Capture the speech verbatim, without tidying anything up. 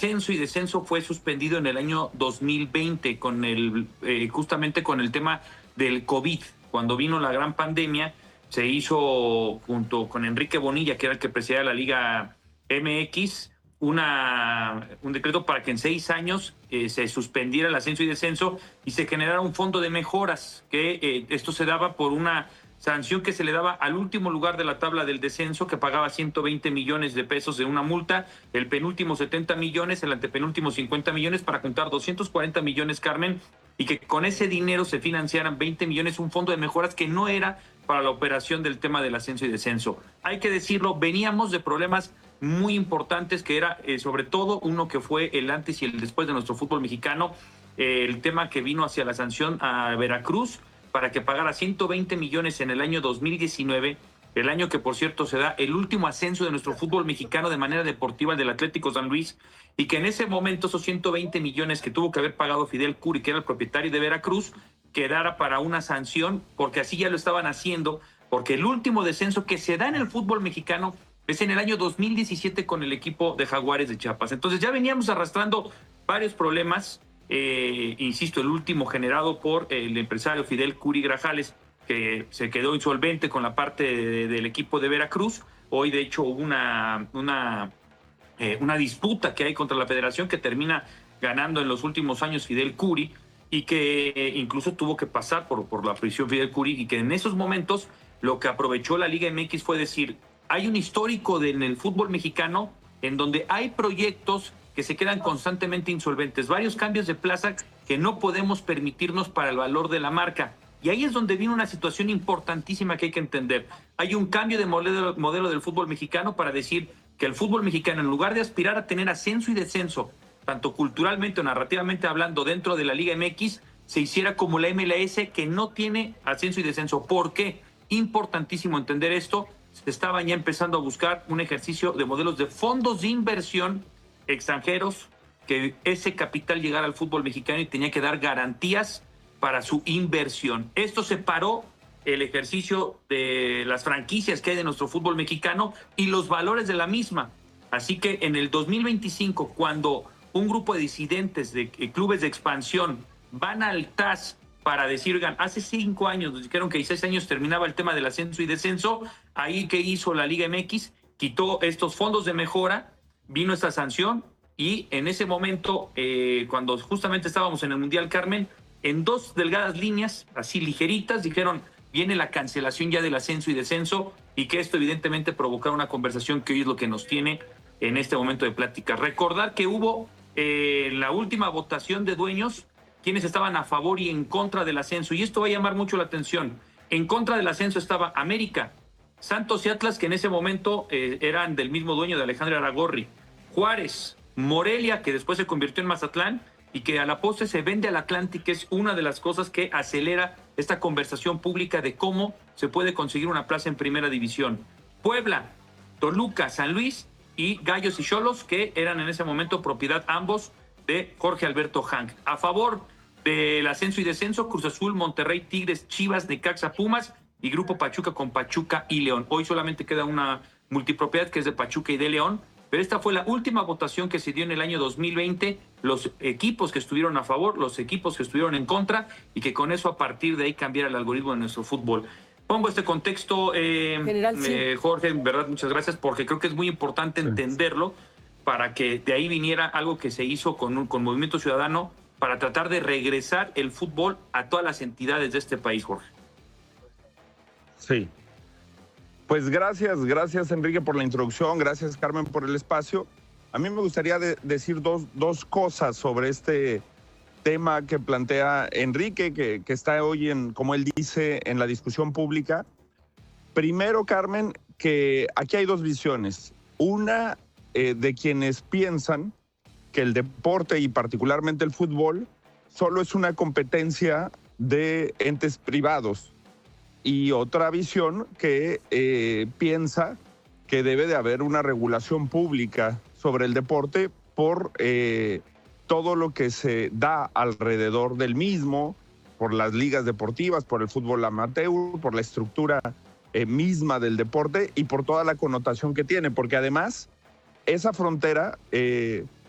ascenso y descenso fue suspendido en el año dos mil veinte con el, eh, justamente con el tema del COVID. Cuando vino la gran pandemia, se hizo junto con Enrique Bonilla, que era el que presidía la Liga M X, una, un decreto para que en seis años eh, se suspendiera el ascenso y descenso y se generara un fondo de mejoras, que eh, esto se daba por una sanción que se le daba al último lugar de la tabla del descenso, que pagaba ciento veinte millones de pesos de una multa, el penúltimo setenta millones, el antepenúltimo cincuenta millones, para juntar doscientos cuarenta millones, Carmen, y que con ese dinero se financiaran veinte millones, un fondo de mejoras que no era para la operación del tema del ascenso y descenso. Hay que decirlo, veníamos de problemas muy importantes, que era eh, sobre todo uno que fue el antes y el después de nuestro fútbol mexicano, eh, el tema que vino hacia la sanción a Veracruz para que pagara ciento veinte millones en el año dos mil diecinueve, el año que por cierto se da el último ascenso de nuestro fútbol mexicano de manera deportiva del Atlético San Luis, y que en ese momento esos ciento veinte millones que tuvo que haber pagado Fidel Curi, que era el propietario de Veracruz, quedara para una sanción, porque así ya lo estaban haciendo, porque el último descenso que se da en el fútbol mexicano es en el año dos mil diecisiete con el equipo de Jaguares de Chiapas. Entonces ya veníamos arrastrando varios problemas, eh, insisto, el último generado por el empresario Fidel Curi Grajales, que se quedó insolvente con la parte de, del equipo de Veracruz. Hoy de hecho hubo una, una, eh, una disputa que hay contra la federación que termina ganando en los últimos años Fidel Curi, y que eh, incluso tuvo que pasar por, por la prisión Fidel Curi, y que en esos momentos lo que aprovechó la Liga M X fue decir, hay un histórico de, en el fútbol mexicano en donde hay proyectos que se quedan constantemente insolventes, varios cambios de plaza que no podemos permitirnos para el valor de la marca. Y ahí es donde viene una situación importantísima que hay que entender. Hay un cambio de modelo, modelo del fútbol mexicano para decir que el fútbol mexicano, en lugar de aspirar a tener ascenso y descenso, tanto culturalmente o narrativamente hablando dentro de la Liga M X, se hiciera como la M L S, que no tiene ascenso y descenso. ¿Por qué? Importantísimo entender esto. Se estaban ya empezando a buscar un ejercicio de modelos de fondos de inversión extranjeros, que ese capital llegara al fútbol mexicano y tenía que dar garantías para su inversión. Esto separó el ejercicio de las franquicias que hay de nuestro fútbol mexicano y los valores de la misma. Así que en el dos mil veinticinco, cuando un grupo de disidentes de clubes de expansión van al T A S para decir, oigan, hace cinco años nos dijeron que en seis años terminaba el tema del ascenso y descenso, ahí que hizo la Liga M X, quitó estos fondos de mejora, vino esta sanción, y en ese momento, eh, cuando justamente estábamos en el Mundial, Carmen, en dos delgadas líneas, así ligeritas, dijeron, viene la cancelación ya del ascenso y descenso, y que esto evidentemente provocará una conversación que hoy es lo que nos tiene en este momento de plática. Recordar que hubo eh, la última votación de dueños, quienes estaban a favor y en contra del ascenso, y esto va a llamar mucho la atención. En contra del ascenso estaba América, Santos y Atlas, que en ese momento eh, eran del mismo dueño de Alejandro Aragorri, Juárez, Morelia, que después se convirtió en Mazatlán, y que a la postre se vende al Atlántico, que es una de las cosas que acelera esta conversación pública de cómo se puede conseguir una plaza en primera división. Puebla, Toluca, San Luis y Gallos y Xolos, que eran en ese momento propiedad ambos de Jorge Alberto Hank. A favor del ascenso y descenso, Cruz Azul, Monterrey, Tigres, Chivas, Necaxa, Pumas y Grupo Pachuca con Pachuca y León. Hoy solamente queda una multipropiedad que es de Pachuca y de León, pero esta fue la última votación que se dio en el año dos mil veinte, los equipos que estuvieron a favor, los equipos que estuvieron en contra, y que con eso a partir de ahí cambiara el algoritmo de nuestro fútbol. Pongo este contexto, eh, General, sí. eh, Jorge, en verdad, muchas gracias, porque creo que es muy importante entenderlo para que de ahí viniera algo que se hizo con, un, con Movimiento Ciudadano para tratar de regresar el fútbol a todas las entidades de este país, Jorge. Sí. Pues gracias, gracias Enrique por la introducción, gracias Carmen por el espacio. A mí me gustaría de, decir dos, dos cosas sobre este tema que plantea Enrique, que, que está hoy, en, como él dice, en la discusión pública. Primero, Carmen, que aquí hay dos visiones. Una eh, de quienes piensan que el deporte y particularmente el fútbol solo es una competencia de entes privados. Y otra visión que eh, piensa que debe de haber una regulación pública sobre el deporte por eh, todo lo que se da alrededor del mismo, por las ligas deportivas, por el fútbol amateur, por la estructura eh, misma del deporte y por toda la connotación que tiene, porque además esa frontera eh,